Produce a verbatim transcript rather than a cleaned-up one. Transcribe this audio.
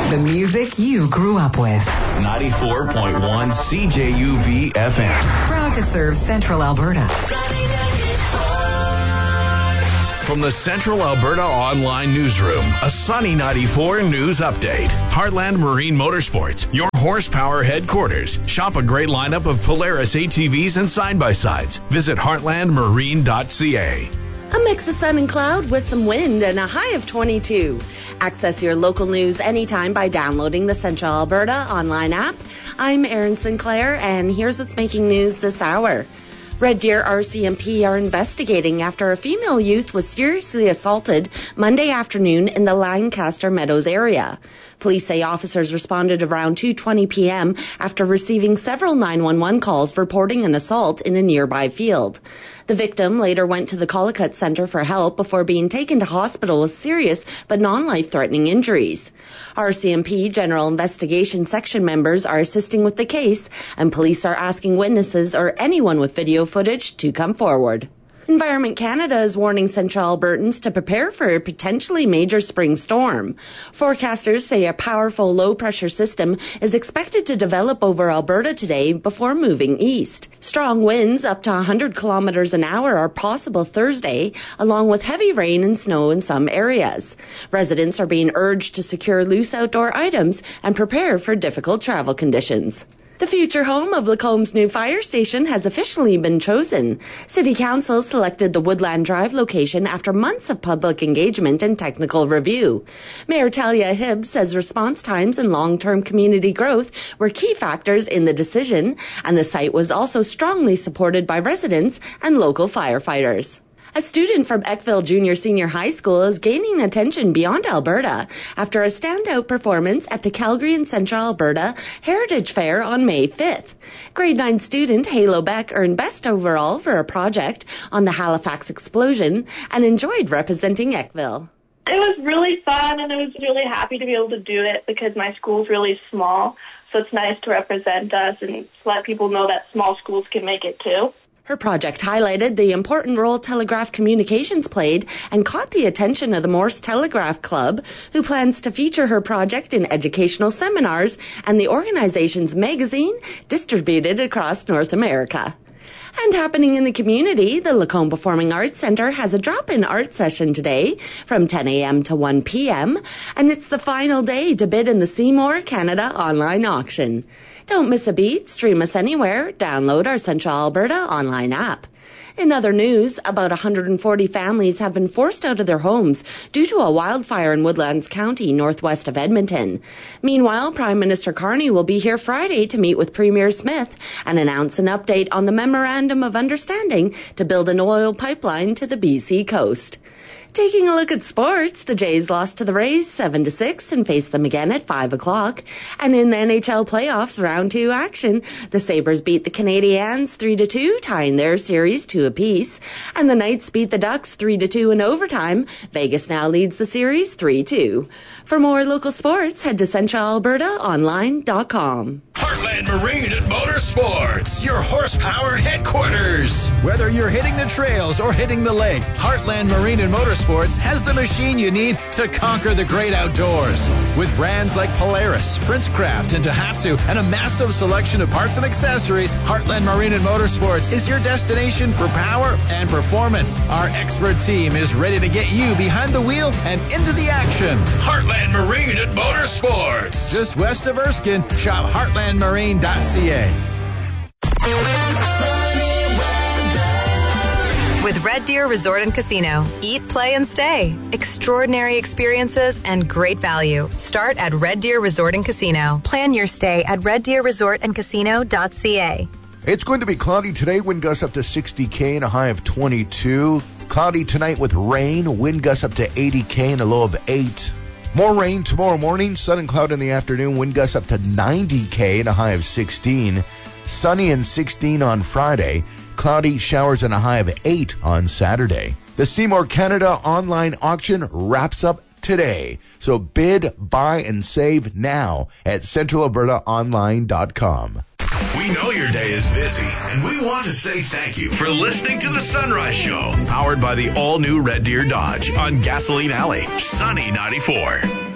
The music you grew up with. ninety-four point one C J U V F M. Proud to serve Central Alberta. From the Central Alberta Online Newsroom, a Sunny ninety-four news update. Heartland Marine Motorsports, your horsepower headquarters. Shop a great lineup of Polaris A T Vs and side-by-sides. Visit heartland marine dot c a. A mix of sun and cloud with some wind and a high of twenty-two. Access your local news anytime by downloading the Central Alberta online app. I'm Erin Sinclair, and here's what's making news this hour. Red Deer R C M P are investigating after a female youth was seriously assaulted Monday afternoon in the Lancaster Meadows area. Police say officers responded around two twenty p.m. after receiving several nine one one calls reporting an assault in a nearby field. The victim later went to the Collicutt Centre for help before being taken to hospital with serious but non-life-threatening injuries. R C M P General Investigation Section members are assisting with the case, and police are asking witnesses or anyone with video footage to come forward. Environment Canada is warning Central Albertans to prepare for a potentially major spring storm. Forecasters say a powerful low-pressure system is expected to develop over Alberta today before moving east. Strong winds up to one hundred kilometers an hour are possible Thursday, along with heavy rain and snow in some areas. Residents are being urged to secure loose outdoor items and prepare for difficult travel conditions. The future home of Lacomb's new fire station has officially been chosen. City Council selected the Woodland Drive location after months of public engagement and technical review. Mayor Talia Hibbs says response times and long-term community growth were key factors in the decision, and the site was also strongly supported by residents and local firefighters. A student from Eckville Junior Senior High School is gaining attention beyond Alberta after a standout performance at the Calgary and Central Alberta Heritage Fair on May fifth. Grade nine student Halo Beck earned Best Overall for a project on the Halifax explosion and enjoyed representing Eckville. It was really fun, and I was really happy to be able to do it because my school's really small, so it's nice to represent us and let people know that small schools can make it too. Her project highlighted the important role telegraph communications played and caught the attention of the Morse Telegraph Club, who plans to feature her project in educational seminars and the organization's magazine distributed across North America. And happening in the community, the Lacombe Performing Arts Centre has a drop-in art session today from ten a.m. to one p.m. and it's the final day to bid in the Seymour Canada online auction. Don't miss a beat. Stream us anywhere. Download our Central Alberta online app. In other news, about one hundred forty families have been forced out of their homes due to a wildfire in Woodlands County, northwest of Edmonton. Meanwhile, Prime Minister Carney will be here Friday to meet with Premier Smith and announce an update on the Memorandum of Understanding to build an oil pipeline to the B C coast. Taking a look at sports, the Jays lost to the Rays seven to six and faced them again at five o'clock. And in the N H L playoffs round two action, the Sabres beat the Canadiens three to two, tying their series two apiece. And the Knights beat the Ducks three to two in overtime. Vegas now leads the series three two. For more local sports, head to central alberta online dot com. Heartland Marine and Motorsports, your horsepower headquarters. Whether you're hitting the trails or hitting the lake, Heartland Marine and Motorsports has the machine you need to conquer the great outdoors. With brands like Polaris, Princecraft, and Tohatsu, and a massive selection of parts and accessories, Heartland Marine and Motorsports is your destination for power and performance. Our expert team is ready to get you behind the wheel and into the action. Heartland Marine and Motorsports. Just west of Erskine, shop heartland marine dot c a. With Red Deer Resort and Casino. Eat, play, and stay. Extraordinary experiences and great value. Start at Red Deer Resort and Casino. Plan your stay at red deer resort and casino dot c a. It's going to be cloudy today, wind gusts up to sixty K and a high of twenty-two. Cloudy tonight with rain, wind gusts up to eighty K and a low of eight. More rain tomorrow morning, sun and cloud in the afternoon, wind gusts up to ninety K and a high of sixteen. Sunny and sixteen on Friday, cloudy, showers and a high of eight on Saturday. The Seymour Canada online auction wraps up today. So bid, buy, and save now at central alberta online dot com. We know your day is busy, and we want to say thank you for listening to The Sunrise Show, powered by the all-new Red Deer Dodge on Gasoline Alley, Sunny ninety-four.